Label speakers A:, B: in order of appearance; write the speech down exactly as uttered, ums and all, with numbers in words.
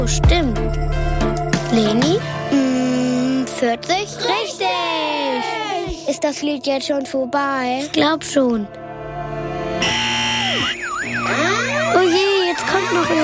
A: Stimmt. Leni?
B: Mm, vierzig?
A: Richtig!
B: Ist das Lied jetzt schon vorbei?
A: Ich glaub schon.